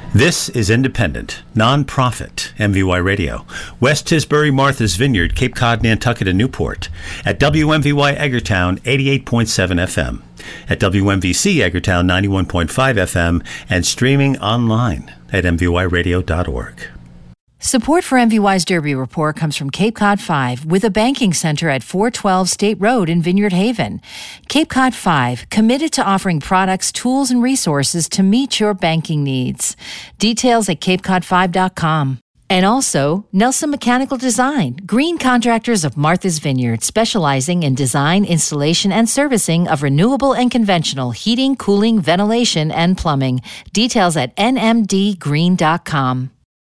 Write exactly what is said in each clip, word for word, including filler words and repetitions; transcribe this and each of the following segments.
This is independent, non-profit M V Y Radio. West Tisbury, Martha's Vineyard, Cape Cod, Nantucket, and Newport. At W M V Y Eggertown, eighty-eight point seven F M. At W M V C Eggertown, ninety-one point five F M. And streaming online at m v y radio dot org. Support for M V Y's Derby Report comes from Cape Cod five, with a banking center at four twelve State Road in Vineyard Haven. Cape Cod five, committed to offering products, tools, and resources to meet your banking needs. Details at cape cod five dot com. And also, Nelson Mechanical Design, green contractors of Martha's Vineyard, specializing in design, installation, and servicing of renewable and conventional heating, cooling, ventilation, and plumbing. Details at n m d green dot com.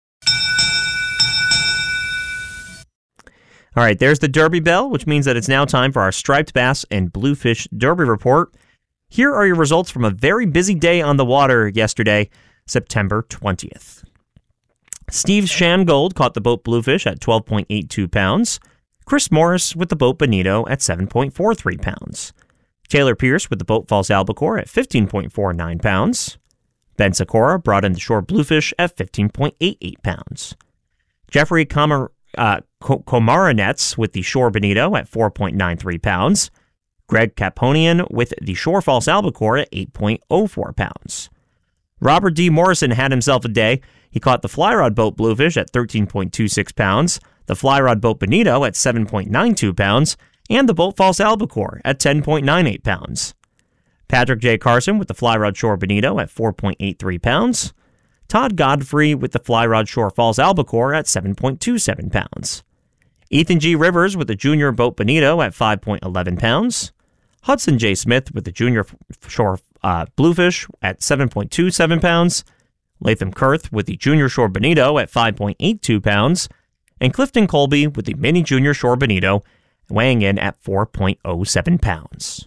All right, there's the Derby bell, which means that it's now time for our striped bass and bluefish Derby report. Here are your results from a very busy day on the water yesterday, September twentieth. Steve Shangold caught the boat Bluefish at twelve point eight two pounds. Chris Morris with the boat Bonito at seven point four three pounds. Taylor Pierce with the boat False Albacore at fifteen point four nine pounds. Ben Sikora brought in the shore Bluefish at fifteen point eight eight pounds. Jeffrey Kamar... Uh, Komarinets with the shore Bonito at four point nine three pounds. Greg Caponian with the shore False Albacore at eight point oh four pounds. Robert D. Morrison had himself a day. He caught the fly rod boat Bluefish at thirteen point two six pounds, the fly rod boat Bonito at seven point nine two pounds, and the boat False Albacore at ten point nine eight pounds. Patrick J. Carson with the fly rod shore Bonito at four point eight three pounds. Todd Godfrey with the fly rod shore False Albacore at seven point two seven pounds. Ethan G. Rivers with the junior boat Bonito at five point one one pounds. Hudson J. Smith with the junior shore uh, Bluefish at seven point two seven pounds. Latham Kurth with the junior shore Bonito at five point eight two pounds. And Clifton Colby with the mini junior shore Bonito weighing in at four point oh seven pounds.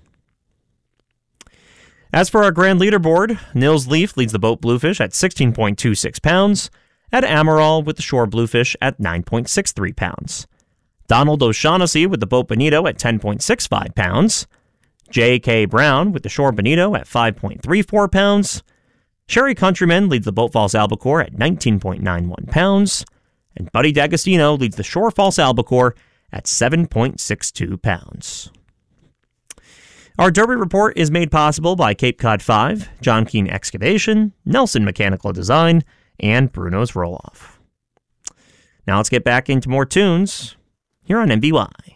As for our grand leaderboard, Nils Leaf leads the boat Bluefish at sixteen point two six pounds, Ed Amaral with the shore Bluefish at nine point six three pounds, Donald O'Shaughnessy with the boat Bonito at ten point six five pounds, J K. Brown with the shore Bonito at five point three four pounds, Sherry Countryman leads the boat False Albacore at nineteen point nine one pounds, and Buddy D'Agostino leads the shore False Albacore at seven point six two pounds. Our Derby Report is made possible by Cape Cod five, John Keane Excavation, Nelson Mechanical Design, and Bruno's Roll-Off. Now let's get back into more tunes here on M V Y.